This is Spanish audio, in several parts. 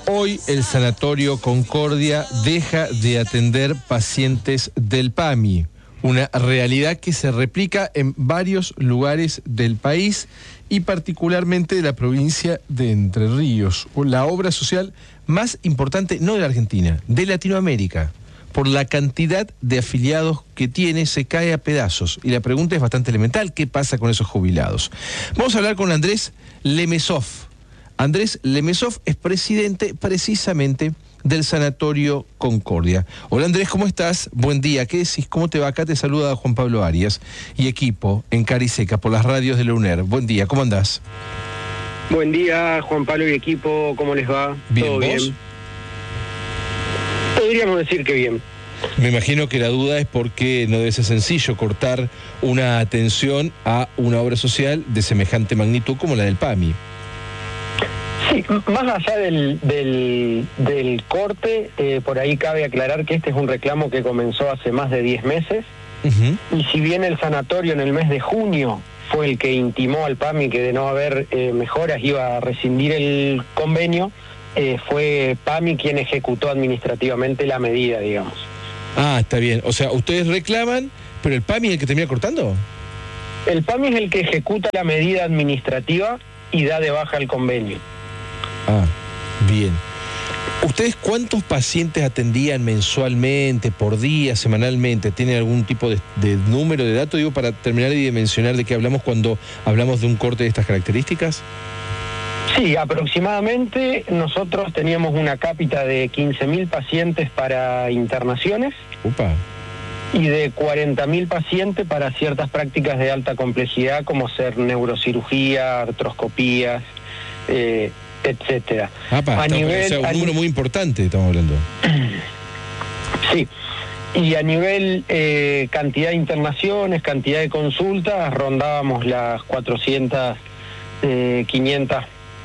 Hoy el Sanatorio Concordia deja de atender pacientes del PAMI, una realidad que se replica en varios lugares del país y particularmente de la provincia de Entre Ríos, la obra social más importante, no de la Argentina, de Latinoamérica. Por la cantidad de afiliados que tiene, se cae a pedazos. Y la pregunta es bastante elemental: ¿qué pasa con esos jubilados? Vamos a hablar con Andrés Lemesov. Andrés Lemesov es presidente precisamente del Sanatorio Concordia. Hola Andrés, ¿cómo estás? Buen día, ¿qué decís? ¿Cómo te va? Acá te saluda Juan Pablo Arias y equipo en Cariseca por las radios de la UNER. Buen día, ¿cómo andás? Buen día, Juan Pablo y equipo, ¿cómo les va? Bien, ¿Todo ¿vos? bien? Podríamos decir que bien. Me imagino que la duda es porque no debe ser sencillo cortar una atención a una obra social de semejante magnitud como la del PAMI. Sí, más allá del corte, por ahí cabe aclarar que este es un reclamo que comenzó hace más de 10 meses, y si bien el sanatorio en el mes de junio fue el que intimó al PAMI que de no haber mejoras iba a rescindir el convenio, fue PAMI quien ejecutó administrativamente la medida, digamos. Ah, está bien. O sea, ustedes reclaman, pero el PAMI es el que termina cortando. El PAMI es el que ejecuta la medida administrativa y da de baja el convenio. Ah, bien. ¿Ustedes cuántos pacientes atendían mensualmente, por día, semanalmente? ¿Tienen algún tipo de número de datos? Digo, para terminar de dimensionar de qué hablamos cuando hablamos de un corte de estas características. Sí, aproximadamente nosotros teníamos una cápita de 15.000 pacientes para internaciones. Upa. Y de 40.000 pacientes para ciertas prácticas de alta complejidad como ser neurocirugía, artroscopías, etcétera. A nivel, o sea, un número muy importante estamos hablando. Sí, y a nivel cantidad de internaciones, cantidad de consultas, rondábamos las 400, 500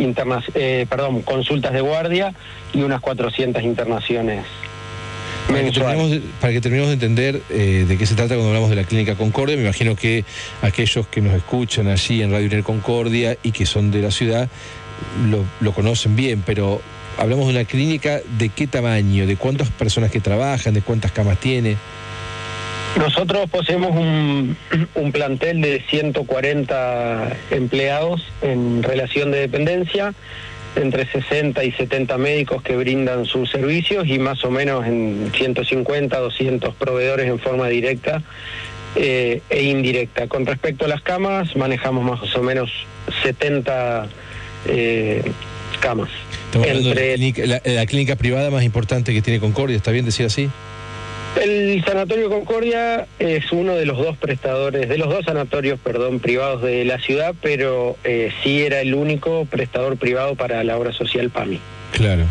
consultas de guardia y unas 400 internaciones mensuales. Para que terminemos de entender de qué se trata cuando hablamos de la Clínica Concordia, me imagino que aquellos que nos escuchan allí en Radio UNER Concordia y que son de la ciudad lo conocen bien, pero hablamos de una clínica de qué tamaño, de cuántas personas que trabajan, de cuántas camas tiene. Nosotros poseemos un plantel de 140 empleados en relación de dependencia, entre 60 y 70 médicos que brindan sus servicios y más o menos en 150, 200 proveedores en forma directa e indirecta. Con respecto a las camas, manejamos más o menos 70 camas. Estamos hablando de la clínica privada más importante que tiene Concordia, ¿está bien decir así? El Sanatorio Concordia es uno de los dos sanatorios, privados de la ciudad, pero sí era el único prestador privado para la obra social PAMI. Claro.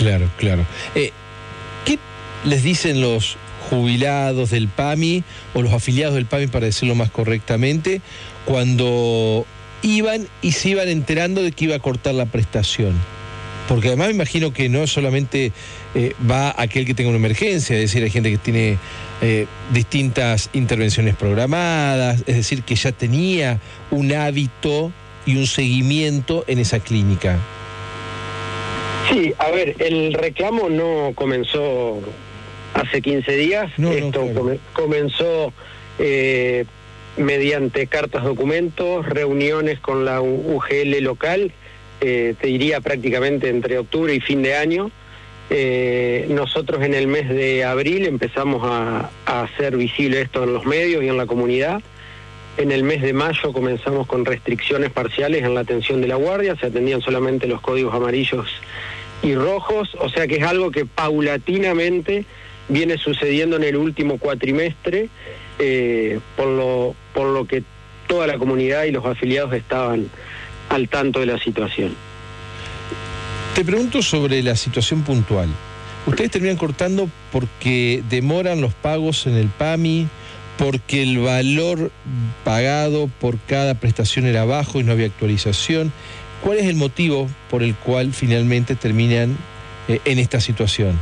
¿Qué les dicen los jubilados del PAMI o los afiliados del PAMI, para decirlo más correctamente, cuando iban y se iban enterando de que iba a cortar la prestación? Porque además me imagino que no solamente va aquel que tenga una emergencia, es decir, hay gente que tiene distintas intervenciones programadas, es decir, que ya tenía un hábito y un seguimiento en esa clínica. Sí, a ver, el reclamo no comenzó hace 15 días, claro. Comenzó mediante cartas documentos, reuniones con la UGL local, te diría prácticamente entre octubre y fin de año. Nosotros en el mes de abril empezamos a hacer visible esto en los medios y en la comunidad. En el mes de mayo comenzamos con restricciones parciales en la atención de la guardia, se atendían solamente los códigos amarillos y rojos, o sea que es algo que paulatinamente viene sucediendo en el último cuatrimestre, por lo que toda la comunidad y los afiliados estaban al tanto de la situación. Te pregunto sobre la situación puntual. ¿Ustedes terminan cortando porque demoran los pagos en el PAMI, porque el valor pagado por cada prestación era bajo y no había actualización? ¿Cuál es el motivo por el cual finalmente terminan en esta situación?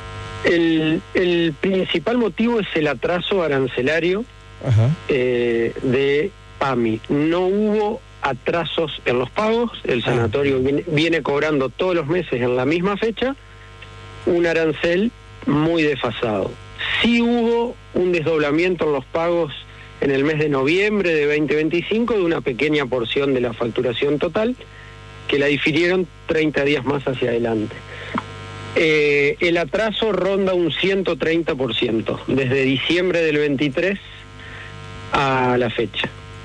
El principal motivo es el atraso arancelario de PAMI. No hubo atrasos en los pagos. El sanatorio viene cobrando todos los meses en la misma fecha un arancel muy desfasado. Sí hubo un desdoblamiento en los pagos en el mes de noviembre de 2025 de una pequeña porción de la facturación total, que la difirieron 30 días más hacia adelante. El atraso ronda un 130%, desde diciembre del 23 a la fecha.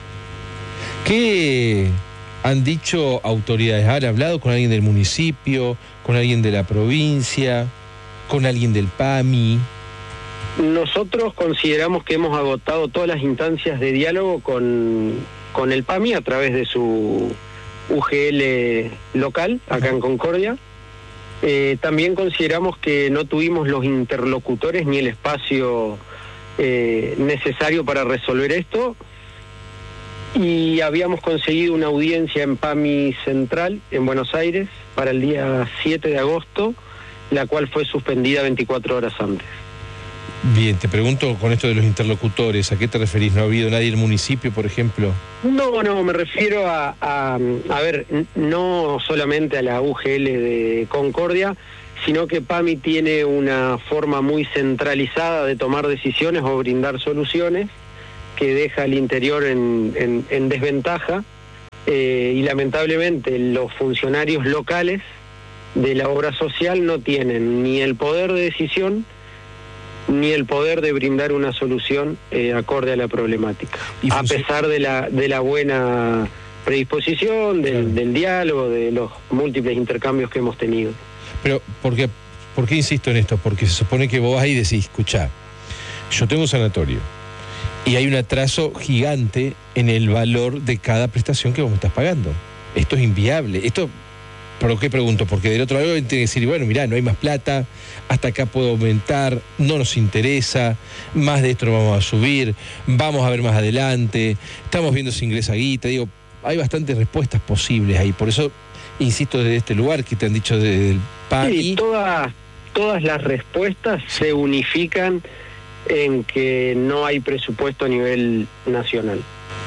¿Qué han dicho autoridades? ¿Han hablado con alguien del municipio, con alguien de la provincia, con alguien del PAMI? Nosotros consideramos que hemos agotado todas las instancias de diálogo con el PAMI a través de su UGL local, acá en Concordia. También consideramos que no tuvimos los interlocutores ni el espacio necesario para resolver esto, y habíamos conseguido una audiencia en PAMI Central, en Buenos Aires, para el día 7 de agosto, la cual fue suspendida 24 horas antes. Bien, te pregunto con esto de los interlocutores, ¿a qué te referís? ¿No ha habido nadie del municipio, por ejemplo? No, me refiero a ver, no solamente a la UGL de Concordia, sino que PAMI tiene una forma muy centralizada de tomar decisiones o brindar soluciones que deja al interior en desventaja, y lamentablemente los funcionarios locales de la obra social no tienen ni el poder de decisión ni el poder de brindar una solución acorde a la problemática, a pesar de la buena predisposición, del diálogo, de los múltiples intercambios que hemos tenido. Pero, ¿por qué insisto en esto? Porque se supone que vos vas ahí y decís, escuchá, yo tengo un sanatorio y hay un atraso gigante en el valor de cada prestación que vos me estás pagando. Esto es inviable. ¿Por qué pregunto? Porque del otro lado tiene que decir, bueno, mirá, no hay más plata, hasta acá puedo aumentar, no nos interesa, más de esto no vamos a subir, vamos a ver más adelante, estamos viendo si ingresa guita. Digo, hay bastantes respuestas posibles ahí, por eso insisto desde este lugar que te han dicho desde el PAMI. Sí, todas las respuestas se unifican en que no hay presupuesto a nivel nacional.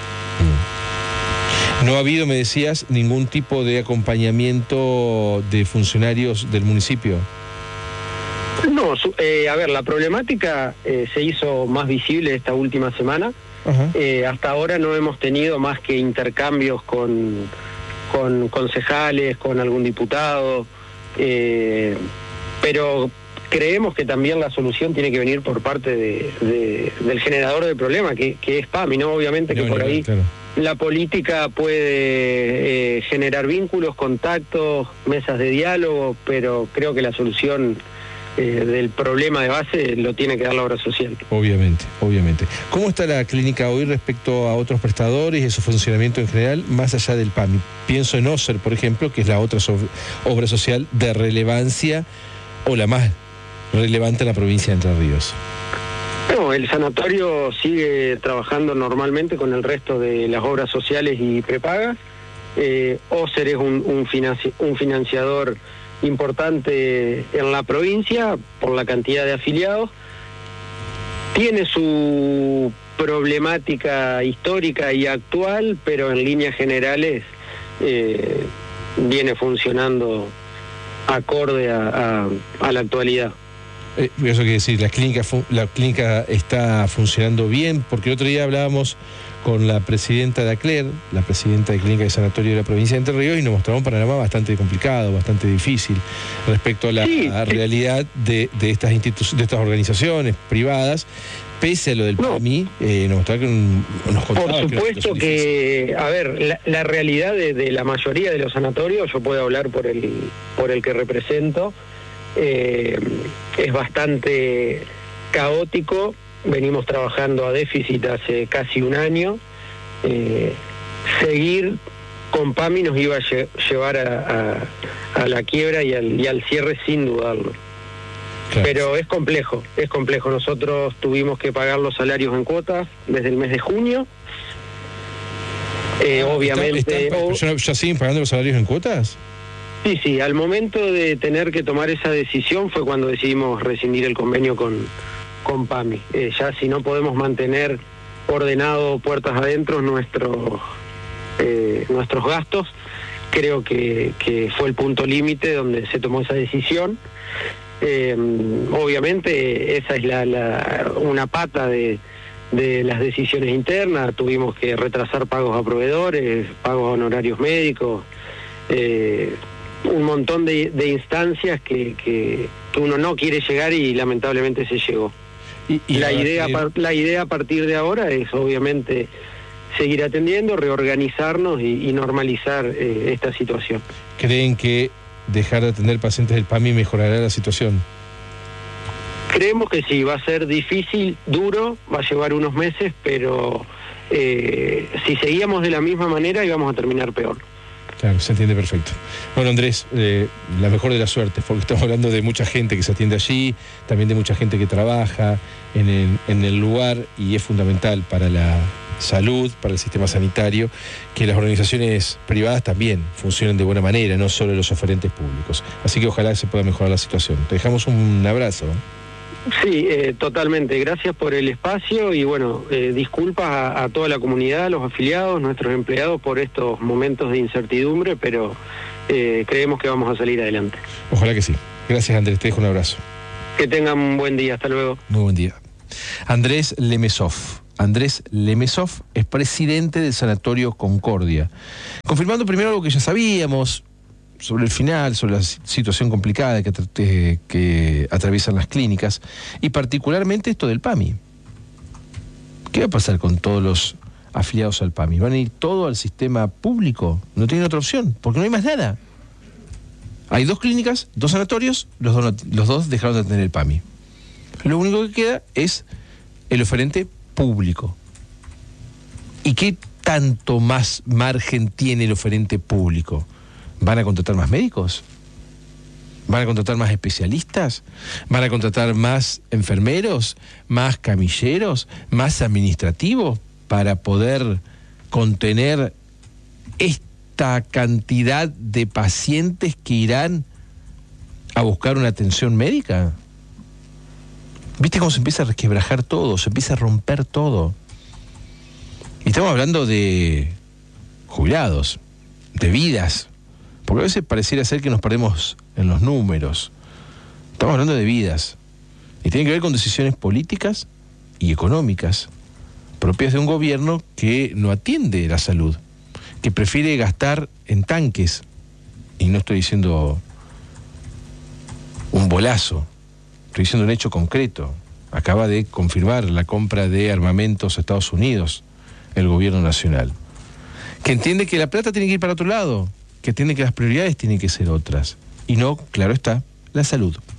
¿No ha habido, me decías, ningún tipo de acompañamiento de funcionarios del municipio? No, a ver, la problemática se hizo más visible esta última semana. Hasta ahora no hemos tenido más que intercambios con concejales, con algún diputado, pero creemos que también la solución tiene que venir por parte del generador del problema, que es PAMI, ¿no? Obviamente que por ahí claro. La política puede generar vínculos, contactos, mesas de diálogo, pero creo que la solución del problema de base lo tiene que dar la obra social. Obviamente. ¿Cómo está la clínica hoy respecto a otros prestadores y su funcionamiento en general, más allá del PAMI? Pienso en OSER, por ejemplo, que es la otra obra social de relevancia, o la más relevante en la provincia de Entre Ríos. No, el sanatorio sigue trabajando normalmente con el resto de las obras sociales y prepagas. OSER es un financiador importante en la provincia por la cantidad de afiliados. Tiene su problemática histórica y actual, pero en líneas generales viene funcionando acorde a la actualidad. Eso quiere decir, la clínica está funcionando bien, porque el otro día hablábamos con la presidenta de ACLER, la presidenta de Clínica de Sanatorio de la provincia de Entre Ríos, y nos mostraba un panorama bastante complicado, bastante difícil, respecto a la realidad de estas de estas organizaciones privadas, pese a lo del PAMI, nos mostraba que nos contaba. Por supuesto que, a ver, la realidad de la mayoría de los sanatorios, yo puedo hablar por el que represento, es bastante caótico. Venimos trabajando a déficit hace casi un año. Seguir con PAMI nos iba a llevar a la quiebra y al cierre sin dudarlo. Claro. Pero es complejo. Nosotros tuvimos que pagar los salarios en cuotas desde el mes de junio. Obviamente... ¿Ya siguen pagando los salarios en cuotas? Sí, al momento de tener que tomar esa decisión fue cuando decidimos rescindir el convenio con PAMI. Ya si no podemos mantener ordenado puertas adentro nuestros nuestros gastos. Creo que fue el punto límite donde se tomó esa decisión. Obviamente esa es una pata de las decisiones internas. Tuvimos que retrasar pagos a proveedores, pagos a honorarios médicos, un montón de instancias que uno no quiere llegar y lamentablemente se llegó. La idea a partir de ahora es obviamente seguir atendiendo, reorganizarnos y normalizar esta situación. ¿Creen que dejar de atender pacientes del PAMI mejorará la situación? Creemos que sí, va a ser difícil, duro, va a llevar unos meses, pero si seguíamos de la misma manera íbamos a terminar peor. Claro, se entiende perfecto. Bueno, Andrés, la mejor de las suertes, porque estamos hablando de mucha gente que se atiende allí, también de mucha gente que trabaja en el lugar, y es fundamental para la salud, para el sistema sanitario, que las organizaciones privadas también funcionen de buena manera, no solo los oferentes públicos. Así que ojalá se pueda mejorar la situación. Te dejamos un abrazo. Sí, totalmente. Gracias por el espacio y bueno, disculpas a toda la comunidad, a los afiliados, nuestros empleados por estos momentos de incertidumbre, pero creemos que vamos a salir adelante. Ojalá que sí. Gracias, Andrés. Te dejo un abrazo. Que tengan un buen día. Hasta luego. Muy buen día. Andrés Lemesov. Andrés Lemesov es presidente del Sanatorio Concordia. Confirmando primero lo que ya sabíamos sobre el final, sobre la situación complicada que atraviesan las clínicas, y particularmente esto del PAMI. ¿Qué va a pasar con todos los afiliados al PAMI? ¿Van a ir todo al sistema público? No tienen otra opción, porque no hay más nada. Hay 2 clínicas, 2 sanatorios, los dos dejaron de tener el PAMI. Lo único que queda es el oferente público. ¿Y qué tanto más margen tiene el oferente público? ¿Van a contratar más médicos? ¿Van a contratar más especialistas? ¿Van a contratar más enfermeros? ¿Más camilleros? ¿Más administrativos? Para poder contener esta cantidad de pacientes que irán a buscar una atención médica. ¿Viste cómo se empieza a resquebrajar todo? Se empieza a romper todo. Y estamos hablando de jubilados, de vidas. Porque a veces pareciera ser que nos perdemos en los números. Estamos hablando de vidas. Y tiene que ver con decisiones políticas y económicas propias de un gobierno que no atiende la salud, que prefiere gastar en tanques. Y no estoy diciendo un bolazo, estoy diciendo un hecho concreto. Acaba de confirmar la compra de armamentos a Estados Unidos, el gobierno nacional. Que entiende que la plata tiene que ir para otro lado, que entiende que las prioridades tienen que ser otras. Y no, claro está, la salud.